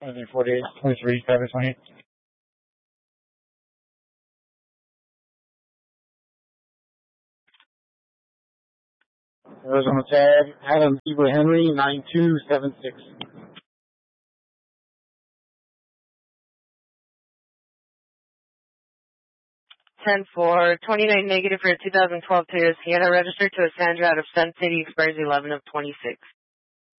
2348, 23, 728. Arizona tag, Adam Eva Henry, 9276. 10-4, 29 negative for a 2012 Toyota Sienna registered to a Sandra out of Sun City, expires 11 of 26.